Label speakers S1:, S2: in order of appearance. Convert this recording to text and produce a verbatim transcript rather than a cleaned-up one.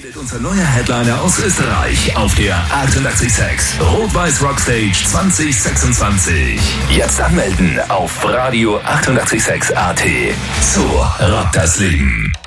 S1: redet unser neuer Headliner aus Österreich auf der achtundachtzig Komma sechs Rot-Weiß Rockstage zwanzig sechsundzwanzig. Jetzt anmelden auf Radio achtundachtzig Komma sechs A T. So rockt das Leben.